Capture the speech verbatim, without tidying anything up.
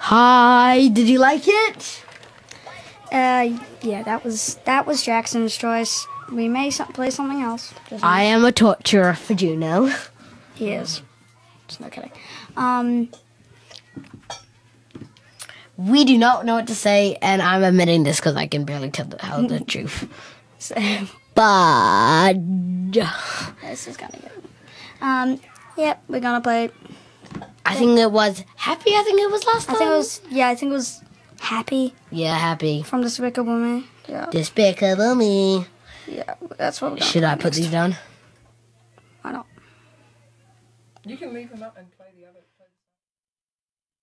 Hi, did you like it? Uh, yeah, that was that was Jackson's choice. We may so- play something else. Just I am a torturer for Juno. He is. Just no kidding. Um, We do not know what to say, and I'm admitting this because I can barely tell the, tell the truth. so, But this is gonna good. Um, yep, we're gonna play. I think it was Happy. I think it was last I time. think it was. Yeah, I think it was Happy Yeah, Happy. from Despicable Me. Yeah, Despicable Me. yeah, that's what we're gonna Should play I put next. these down? Why not? You can leave them up and play the other.